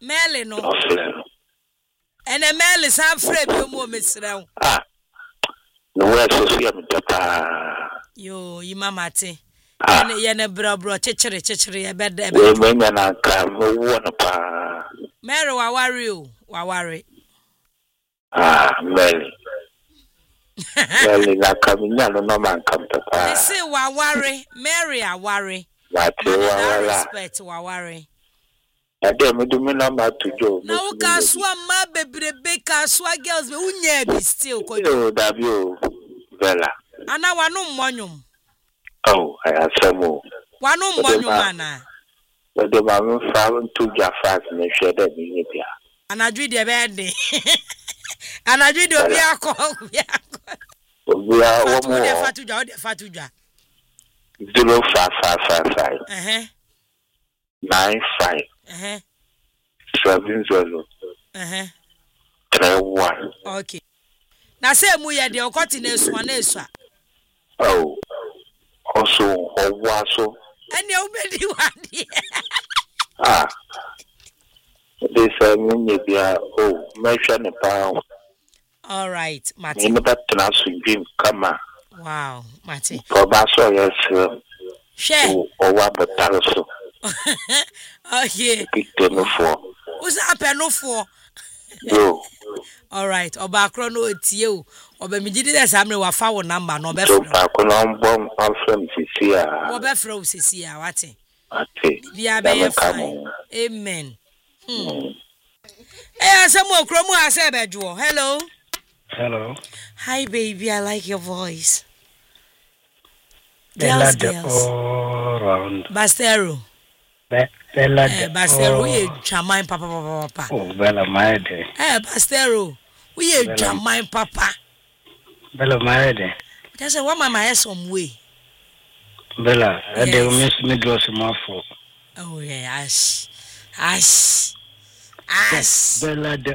Ene mele san frɛ bi mo mesrɛ. No where so see me there. Yo, yi mama te. Ye ne bro chechere ye bede. We menya na ka mo wona pa. Mary wawari. Mary. Mary na kaminya no man kam papa. They say wawari, Mary awari. Respect wawari. Ade me do me number to Joe. Na wo ka so ma bebrebe ka so girls be unya bi still ko. Yo dabio Bella. Ana wanu mmonyum. Oh, I asemo. Wanu mmonyum ana. The man found to Jafas and share that in India. Anadwi de be de. Anadwi de obi akọ. We are one more. De fatuja. 0555. 95. 70. 31. Okay. Na say mu ye de okoti na esua. Oh. Also, owaso. Ene obedi wadi. This media mention about. All right, Mati. In the dream, come on. Wow, Mati. For Basso, yes, share. Or what the Taroso. Okay. Big no for. Who's up and no for? No. All right, Obacro no it's you. Obemijidi de samre wa fa wo number no be so pa ko no mbom afrem sisia wo be fro sisia wate ate bia be fine. Amen. Asamo okromu ase bejo. Hello. Hi baby, I like your voice. Bella Girls. All round. Bastero. Bella Bastero we twaman papa. Oh, Bella my day. Bastero we twaman papa. Bella my day. Just say what my some way. Bella, I do miss me draw some more for. Oh yeah, ash. Bella de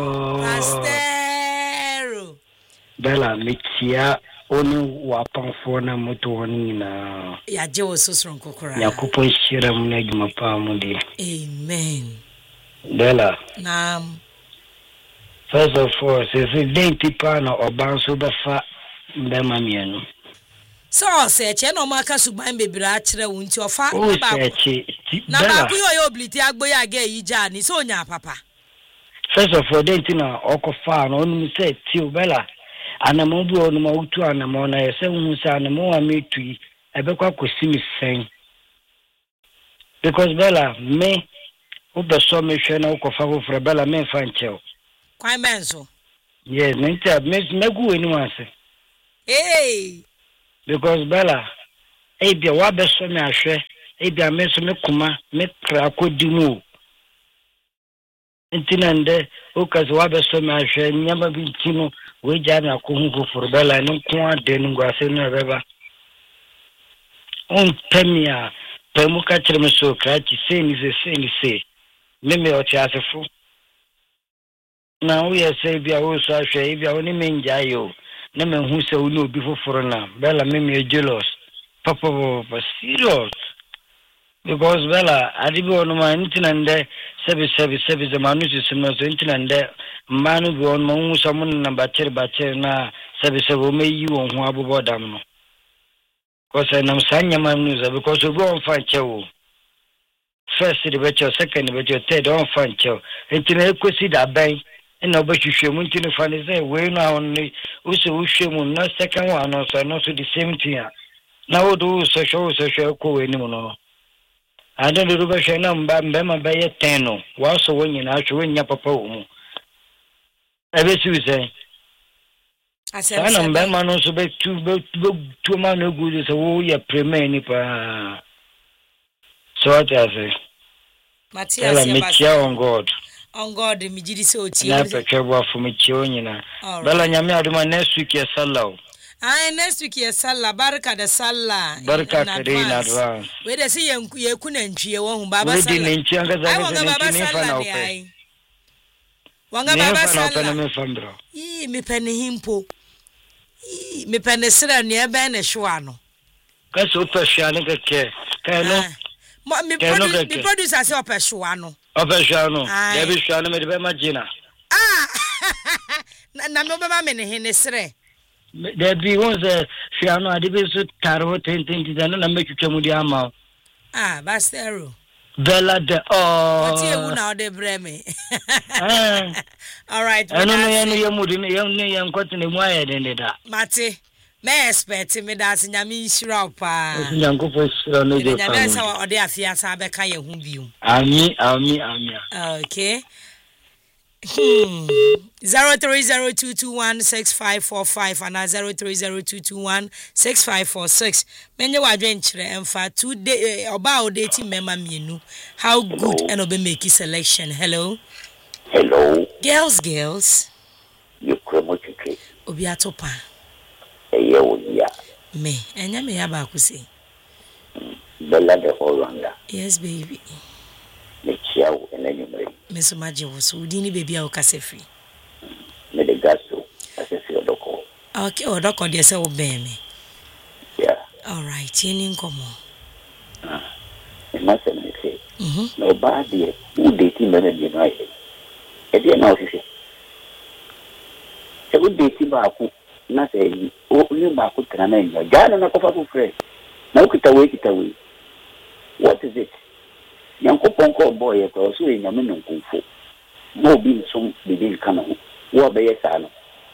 Bastero. Bella mitia onu wapan for na moto woni na. Ya je wo sosron kokora. Yakupo shira mu na djuma pa mu de. Amen. Bella. Naam. Bella, mitia onu wapan for na moto woni na. Yakupo shira mu na djuma pa mu de. Amen. Bella. Amen. Amen. Amen. Amen. Amen. Amen. Amen. Amen. Amen. Amen. Amen. Amen. Amen. Amen. Amen. Amen. Bella. First of all, say date pa na oban so befa mbema mienu. So say che na omaka suban bebira akire wo nti ofa na ba ku yo obliti agboya aga yija ni so nya papa. First of all, date na okofa na onu say ti obela anamo bu onu ma utu anamo na yese hu say anamo wa metu ebekwa kosimi sen. Because Bella me obeso me hwe na okofa foforo Bella me fa ncheo. Kwan benzo. Yes, nenta me gu eni wase. Hey. Because Bella bia wa beso me ahwe, bia me so me kuma me kra kodimu. Ntinande okaze wa beso me ahwe nyama bi ntino we ja na ko hu foforo Bella no ko ade no gwase no beba. On pemia pemuka chirme so krachi se meme o tiasefo na wo ye se bia wo so ahwe bia wo ni menja yo na me hu se wo ni obi foforo na Bella meme jealous papa serious because Bella adibi ono ma ntinande sebi the manu system so ntinande manu bi ono hu so mun na bachere na sebi wo meyi wo hu abobodam no because nam sanya manuza because we go on fan chew first the better second the better third on fan chew entine ekosi da ban na obahwehwe mu ntine fan say we na only uso uhwe mu na second one no so the same thing na wo do so show ko we ni mu no ade do ba hwe na mba ma ba ye 10 no wa so wonyi na ahwe wonya papa wo mu ebe si say Sana mbema no so be tu ma no good so wo ya premier ni pa. So what I say? Matthias ya on God. On God mi jidi se oti. Na pekebwa fu mi chi onyina. Bala nyame aduma next week ya sallah. Next week ya sallah barka da sallah. Barka kare in advance. We dey see ye ku na ntwie wo hu baba sallah. We dey ntwie anga za ni fa na ope. Wanga baba sallah. Me pene himpo. Me pene sira ni ebe na hwa no. Ka so hwa ne keke. Ka no. Me producer say hwa no. Hwa no. Ya bi hwa no me de ma gina. Na me be ma me ne hene sire. There be was a hwa no ade be so taro 10 na me twetwa mu di ama. Bastero. Bella de What you now de breme. All right. I don't know you mood in young cotton in wire than that. Mate, may expect me that's in Yami Shirapa. Young couples on the that's how they are fear Sabeka whom you. Ami. Okay. 0302216545 and 0302216546. Many were adventure and for 2 days about dating member menu. How good and obey make selection. Hello. Girls. You cremochike. Obiatopa. Yeah. Me. Enya me yaba kusi. Bella de Orlando. Yes, baby. Me chiao and then you may. Miss Maji was udini baby au kasefri. Me de gaso. As a field doko. Okay, or doko de se obey me. Yeah. All right, in komo. It must say. No bad dear. Who dating men and united. At the end of it. A good dating baku. Not a only baku tranana. Ghana na kofa friend. Now get away. What is it? Yankopon boy at also in a minute kung fu. No being some begin coming. What be a son?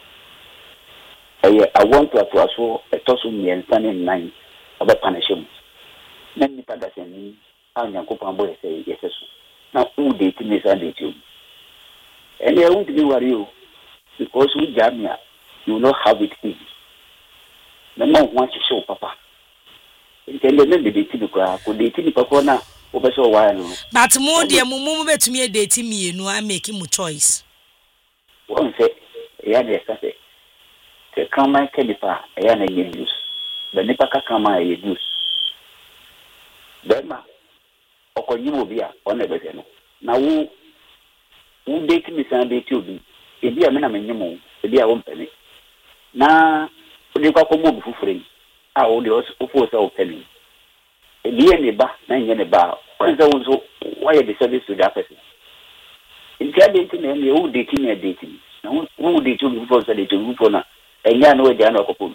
I want to also a tossle me and standing line of a punishment. Many Padasan, and Yankopon boy say yes. Now, who date me and date you? And I won't be worry you because we Jamia, you know how it is. The mom wants to show Papa. It can never be dating the crowd, could date the Papa now. But more dear Mumu bet me a dating me, no, I'm making my choice. One say, Yana Saturday. The Kama Kedipa, Yana use. The Nipaka Kama use. Berma, or you will be on everything. Now, who date me Sunday to be? If you are minimum, if you are one penny. Now, you got a move for free. I only also force our penny. The bar, 9 yen a bar. Why the service to that person? In dating and the old dating. who did you before said it to Rupona, and ya know the other couple.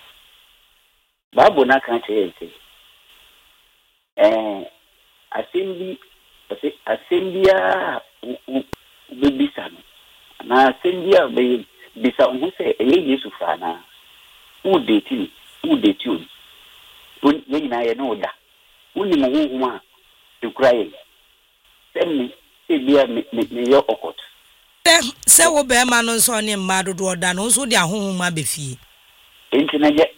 Babu na can't say, assembly, baby son. Na assembly, baby, son who say, a lady Sufana, who date you, when I know that, only my woman to cry. Send me, say, me your okot. Sɛ wo be ma no nso ne mma dodo da no nso de ahonhoma be fie entina ye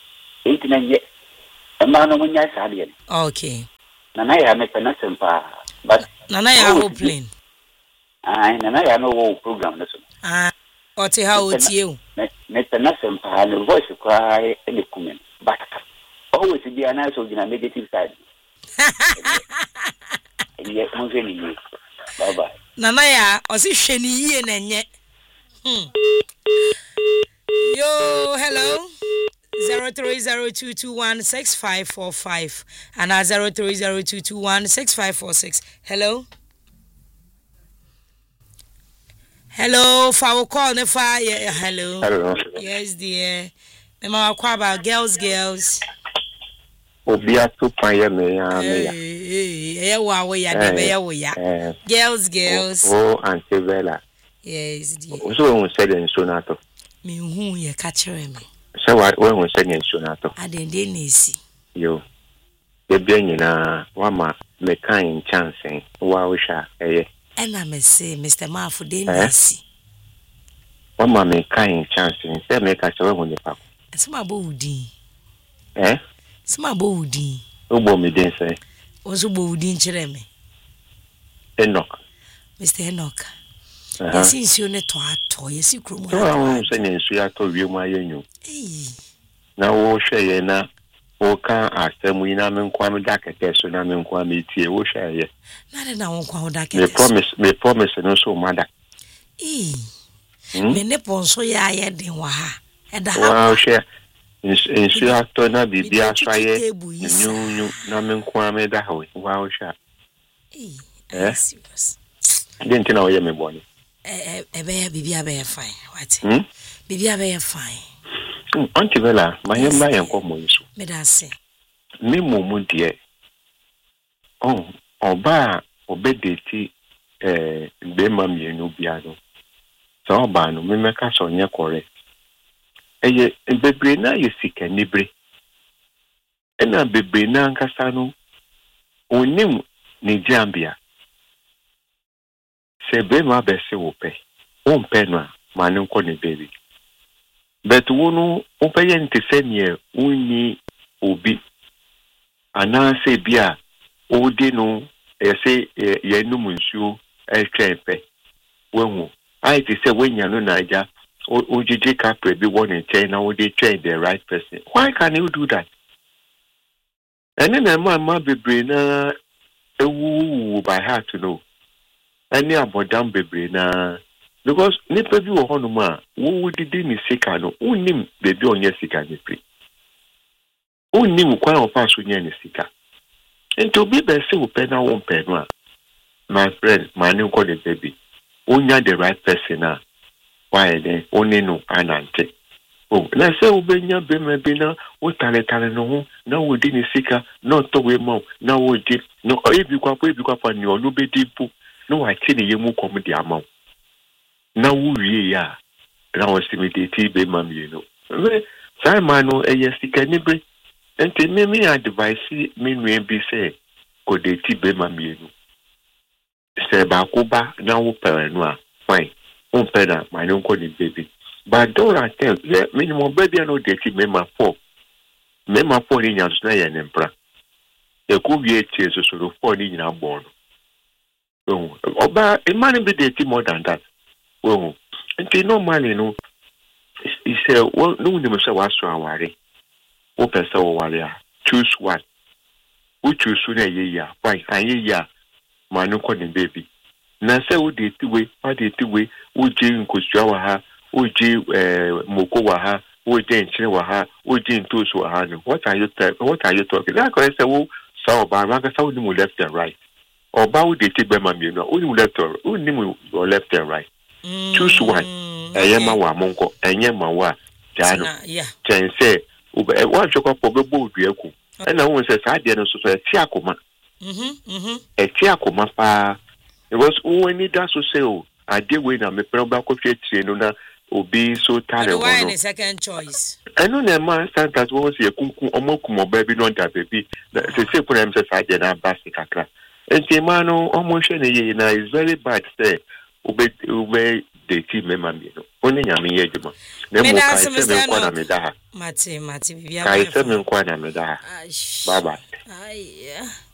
mma no munya saade ne okay na ya me pena sempa but na ya ho plane na ya no wo program no so oti ha otie o me pena sempa no voice cry e kumen but always be an so gina negative side ye mo veni bye bye Nana ya osi hwe ni yie na nye yo hello 0302216545 and 0302216546 hello for call ne fa hello yes dear mama kwa about girls Obia to panye me ya wa we ya de be ya wo ya girls oh Auntie Bella yes dear so won say den so na to me hu ye ka kire me say wa won say den so na to adende na esi yo de bia nyina wa ma me kan chance wa wo sha eye ena me say Mr. Mafu de na esi wa ma me kan chance say me ka se wa ni pa esma bo udi Sma bo udi. Obo mi den say. Ozo bo udi nchire me. Enoch. Mr. Enoch. Yesi nsi one to ato, yesi kromo. So awon say nsi ya to wie mu ayenyu. Na wo hwe ye na wo kan asemu ina me nkwa me dakete so na me nkwa me tie wo hwe ye. Na de na wo nkwa wo dakete. Me promise no so mada. Me ne ponso ya ye den wa ha. Eda ha. Wa hwe Insu actor na bibia swaye nyu na menkwa me da hawe wa o sha serious den tina o ye me boni be bibia be fine what bibia be fine Auntie Bella my yamba yen ko mo nsu me da se me mo de oba obedeti be ma mi enu bia no so oba no me meka so nye correct eye bebre na yesika nibre ena bebre na nkasa no onim ne jambia se be ma bese wo pe o mpe no ma ne nko ne baby but wonu o pe ye ntese ne unni obi ana se bia o de no ese ye num nsuo e twenpe wehu ai ti se wenya no na aja OJJ Capre be one in China, would they train the right person? Why can you do that? And then my be brain by heart to know. And yeah, but down be brain because nipper view honoma, who would the me sikano, who nim baby on your sika nipri. Who nim quite of pass with any sika. And to be best so pen I won't pen one. My friend, my new call the baby. Only the right person now. Why then only no anante. Oh, na say obenya be mebina wo tale no na wo di ni sika no to we mo na wo di no ebi kwa ni onu be di pu no wa ti ni yemu kom di amaw na wo wie ya na wo simideti be mam you know me sai manu eye sika ni bre enti me advice me nwe bi say ko de ti be mam you know se ba ko ba na wo pere no a fine peda my no ko ni baby but don't I tell minimum baby no de ti mema 4 ni nyanso na ye nempra e ko wie tie so 4 ni nyina born oba a man be de ti more than that enti no man no he say well no ni me say was so aware o pesa o ware choose one who choose na ye ya why kan ye ya man no ko ni baby na say wo de ti we oje nkosua wa ha oje moko wa ha oje nchire wa ha oje ntoso wa ha no what are you talking that correct say wo so ba ma ka say wo left and right or ba wo de ti be ma mi no wo left or wo ni your left and right choose one Eyema wa monko, enyema wa jano. Tense wa chokwa pobebo udueku. Ena won se sa de no so eti akoma. Eti akoma pa. Because when ni da so say o, ade we na me pere ba ko hwe tie no na obi so tare ho. Why the second choice? Eno na ma standard wo se kunku omokumo ba bi no da baby. Se problem se sa de na basi kakra. Enti ma no omo hwe ne ye na is very bad say ube de ti me ma mi no. Oni nyame ye djuma. Ne mo ka se me kwa na me da ha. Mate bibia. Ka se me kwa na me da ha. Bye bye. Ai.